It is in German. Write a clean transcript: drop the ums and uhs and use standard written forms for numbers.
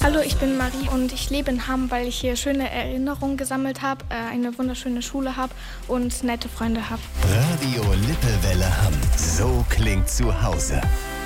Hallo, ich bin Marie und ich lebe in Hamm, weil ich hier schöne Erinnerungen gesammelt habe, eine wunderschöne Schule habe und nette Freunde habe. Radio Lippewelle Hamm. So klingt zu Hause.